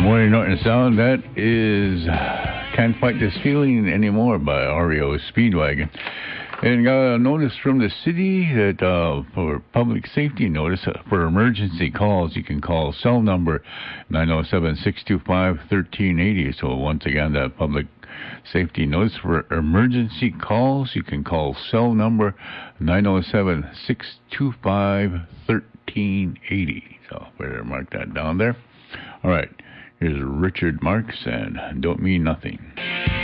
Morning North and Sound. That is Can't Fight This Feeling Anymore by REO Speedwagon. And got a notice from the city that for public safety notice for emergency calls, you can call cell number 907-625-1380. So once again, that public safety notice for emergency calls, you can call cell number 907-625-1380. So better mark that down there. All right, here's Richard Marx and Don't Mean Nothing.